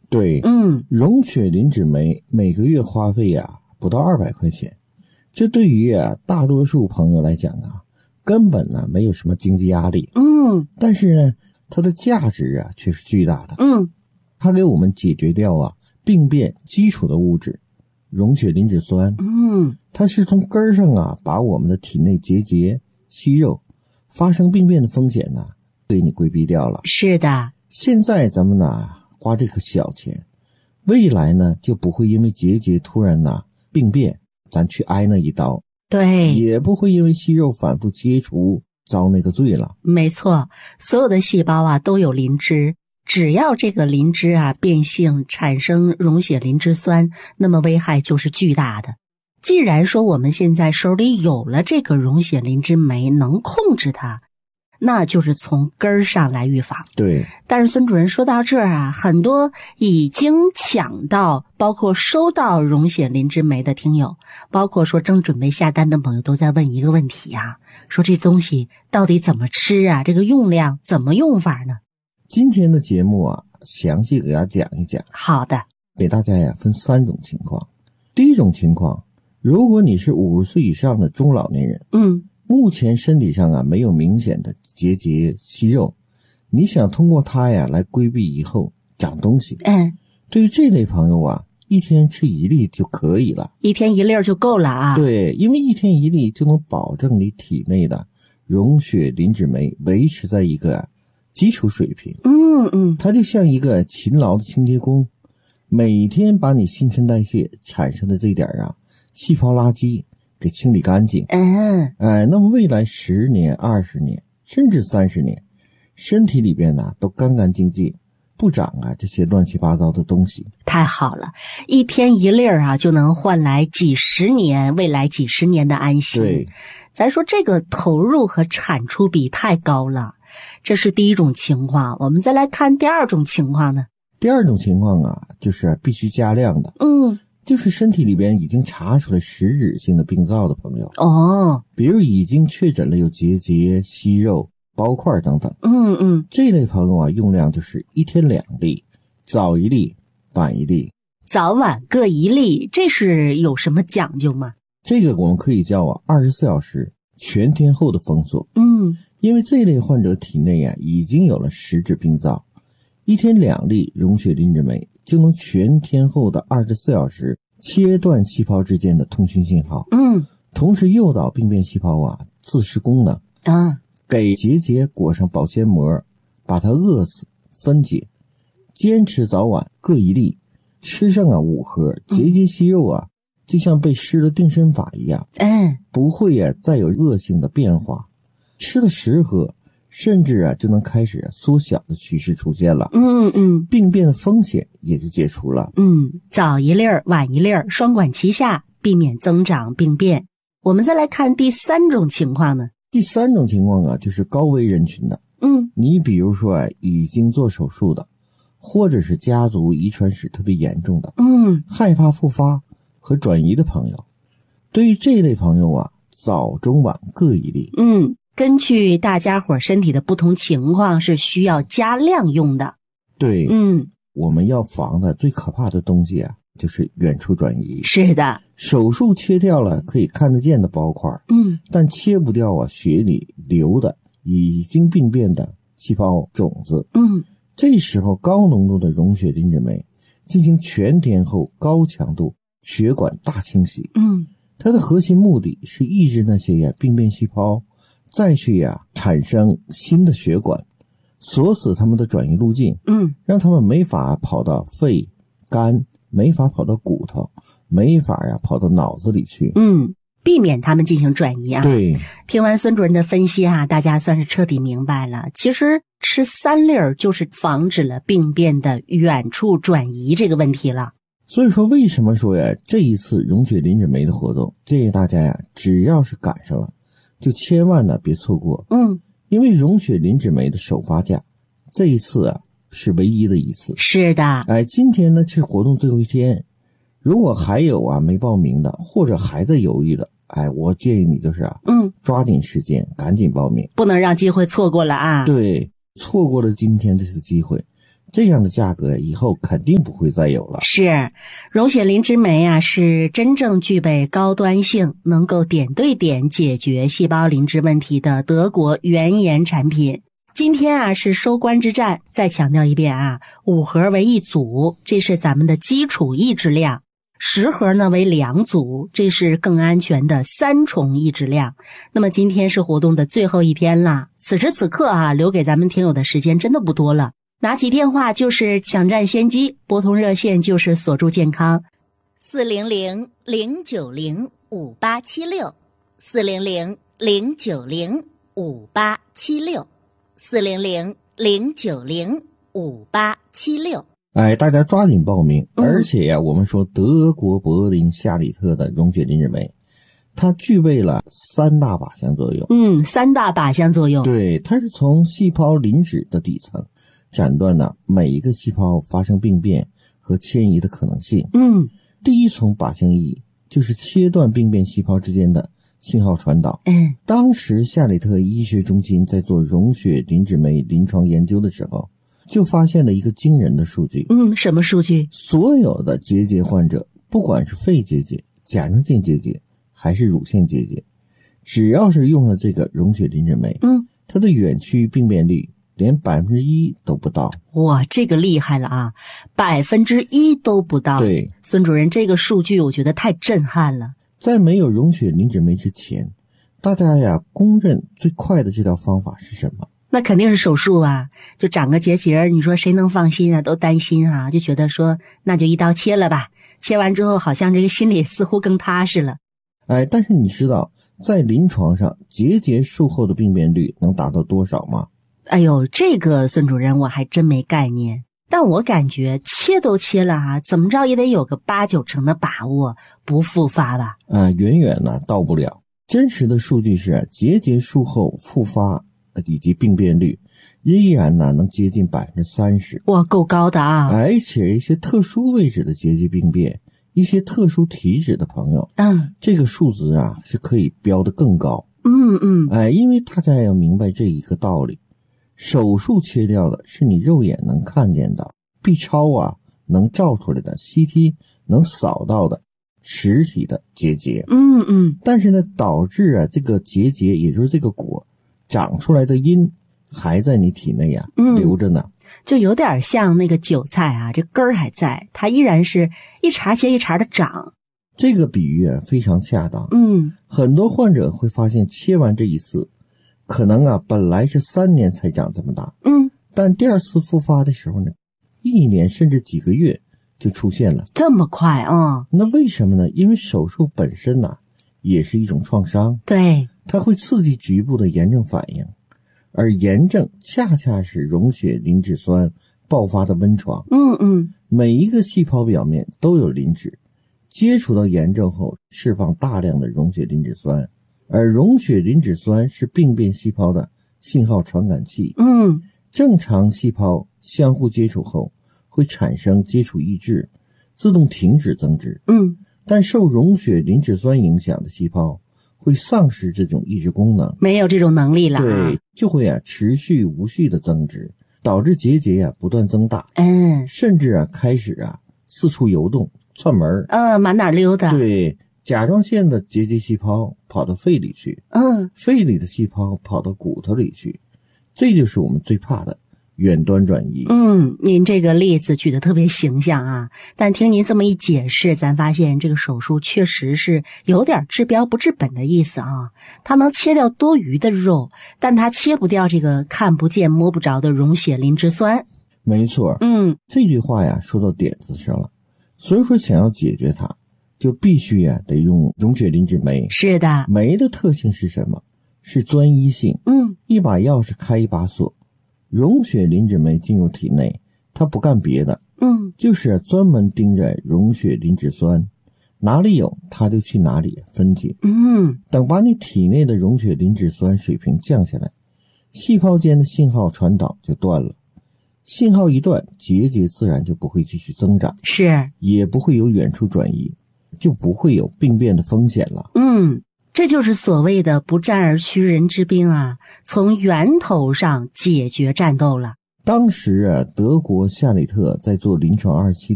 对，溶血磷脂酶每个月花费不到200块钱，这对于大多数朋友来讲根本没有什么经济压力。但是呢，它的价值却是巨大的。它给我们解决掉病变基础的物质溶血磷脂酸。它是从根上把我们的体内结节、息肉发生病变的风险给你规避掉了。 是的， 现在咱们花这个小钱，未来呢就不会因为结节突然病变咱去挨那一刀， 对， 也不会因为息肉反复切除遭那个罪了。 没错，所有的细胞都有磷脂，只要这个磷脂变性产生溶血磷脂酸，那么危害就是巨大的。既然说我们现在手里有了这个溶血磷脂酶能控制它，那就是从根儿上来预防。 对， 但是孙主任说到这儿很多已经抢到包括收到溶血磷脂酶的听友，包括说正准备下单的朋友都在问一个问题说这东西到底怎么吃这个用量怎么用法呢？ 今天的节目详细给大家讲一讲。 好的， 给大家分3种情况。第一种情况，如果你是50岁以上的中老年人，目前身体上没有明显的结节息肉，你想通过它来规避以后长东西，对于这类朋友一天吃1粒就可以了， 一天1粒就够了对，因为一天1粒就能保证你体内的溶血磷脂酶维持在一个基础水平。它就像一个勤劳的清洁工，每天把你新陈代谢产生的这点细胞垃圾给清理干净。那么未来10年、20年，甚至30年，身体里边都干干净净，不长这些乱七八糟的东西。 太好了，一天1粒就能换来未来几十年的安心。 对， 咱说这个投入和产出比太高了，这是第一种情况。我们再来看第二种情况呢。 第二种情况就是必须加量的。就是身体里边已经查出了实质性的病灶的朋友。比如已经确诊了有结节、息肉、包块等等。这类朋友用量就是一天2粒，早1粒，晚1粒。 早晚各1粒，这是有什么讲究吗？ 这个我们可以叫24小时全天候的封锁。因为这类患者体内已经有了实质病灶，一天2粒溶血磷脂酶就能全天候的24小时切断细胞之间的通讯信号。同时诱导病变细胞自噬功能。给结节裹上保鲜膜，把它饿死分解，坚持早晚各1粒，吃上5盒，结节息肉就像被施了定身法一样，不会再有恶性的变化。吃了10盒，甚至就能开始缩小的趋势出现了。病变的风险也就解除了。 早1粒晚1粒，双管齐下，避免增长病变。我们再来看第3种情况呢。 第3种情况就是高危人群的。你比如说已经做手术的，或者是家族遗传史特别严重的，害怕复发和转移的朋友。对于这类朋友早中晚各1粒。 根据大家伙身体的不同情况是需要加量用的。 对，我们要防的最可怕的东西就是远处转移。 是的， 手术切掉了可以看得见的包块，但切不掉血里流的已经病变的细胞种子。这时候高浓度的溶血磷脂酶进行全天候高强度血管大清洗。它的核心目的是抑制那些病变细胞再去产生新的血管，锁死他们的转移路径，让他们没法跑到肺、肝，没法跑到骨头，没法跑到脑子里去。 避免他们进行转移对， 听完孙主任的分析大家算是彻底明白了。其实吃3粒就是防止了病变的远处转移这个问题了。 所以说为什么说这一次溶血磷脂酶的活动，建议大家只要是赶上了就千万别错过。因为溶血磷脂酶的首发价这一次是唯一的一次。 是的， 今天呢是活动最后一天，如果还有没报名的，或者还在犹豫的，我建议你就是抓紧时间赶紧报名， 不能让机会错过了对，错过了今天这次机会， 这样的价格以后肯定不会再有了。 是，溶血磷脂酶啊，是真正具备高端性，能够点对点解决细胞磷脂问题的德国原研产品。今天啊是收官之战，再强调一遍啊，5盒为1组，这是咱们的基础抑制量；10盒呢为2组，这是更安全的3重抑制量。那么今天是活动的最后一篇啦，此时此刻啊，留给咱们听友的时间真的不多了。拿起电话就是抢占先机，拨通热线就是锁住健康 400-090-5876，400-090-5876。 哎，大家抓紧报名。而且呀，我们说德国柏林夏利特的溶血磷脂酶，它具备了3大靶向作用。 3大靶向作用。 对，它是从细胞磷脂的底层斩断了每一个细胞发生病变和迁移的可能性。第一重靶向意义就是切断病变细胞之间的信号传导。当时夏利特医学中心在做溶血磷脂酶临床研究的时候，就发现了一个惊人的数据。 什么数据？ 所有的结节患者，不管是肺结节、甲状腺结节还是乳腺结节，只要是用了这个溶血磷脂酶，它的远趋病变率连1%都不到。 哇，这个厉害了啊，1%都不到。 对， 孙主任，这个数据我觉得太震撼了。 在没有溶血磷脂酶之前，大家呀公认最快的治疗方法是什么？ 那肯定是手术啊，就长个结节，你说谁能放心啊？都担心啊，就觉得说那就一刀切了吧。切完之后好像这个心里似乎更踏实了。 但是你知道在临床上结节术后的病变率能达到多少吗？ 哎呦，这个孙主任我还真没概念，但我感觉切都切了啊，怎么着也得有个8-9成的把握不复发吧？ 远远呢到不了。真实的数据是结节术后复发以及病变率依然呢能接近30%。 哇，够高的啊！ 而且一些特殊位置的结节病变，一些特殊体质的朋友，这个数值啊是可以标得更高。因为大家要明白这一个道理，手术切掉的是你肉眼能看见的 B 超啊能照出来的 CT 能扫到的实体的结节。但是呢导致这个结节也就是这个果长出来的因还在你体内留着呢， 就有点像那个韭菜啊，这根儿还在，它依然是一茬接一茬的长。 这个比喻非常恰当。很多患者会发现切完这一次可能本来是3年才长这么大，但第2次复发的时候呢，1年甚至几个月就出现了。 这么快啊？ 那为什么呢？因为手术本身也是一种创伤。 对， 它会刺激局部的炎症反应，而炎症恰恰是溶血磷脂酸爆发的温床。每一个细胞表面都有磷脂，接触到炎症后释放大量的溶血磷脂酸，而溶血磷脂酸是病变细胞的信号传感器。正常细胞相互接触后会产生接触抑制，自动停止增殖。但受溶血磷脂酸影响的细胞会丧失这种抑制功能， 没有这种能力了。 对，就会持续无序的增殖，导致结节不断增大。甚至开始四处游动窜门， 满哪溜达。 对，甲状腺的结节细胞跑到肺里去，肺里的细胞跑到骨头里去，这就是我们最怕的远端转移。 您这个例子举得特别形象啊，但听您这么一解释，咱发现这个手术确实是有点治标不治本的意思啊。它能切掉多余的肉，但它切不掉这个看不见摸不着的溶血磷脂酸。 没错。这句话说到点子上了。所以说想要解决它，就必须得用溶血磷脂酶。 是的。 酶的特性是什么？是专一性。一把钥匙开一把锁。溶血磷脂酶进入体内，它不干别的，就是专门盯着溶血磷脂酸，哪里有它就去哪里分解。等把你体内的溶血磷脂酸水平降下来，细胞间的信号传导就断了。信号一断，结节自然就不会继续增长， 是， 也不会有远处转移，就不会有病变的风险了。 这就是所谓的不战而屈人之兵啊，从源头上解决战斗了。 当时德国夏里特在做临床2期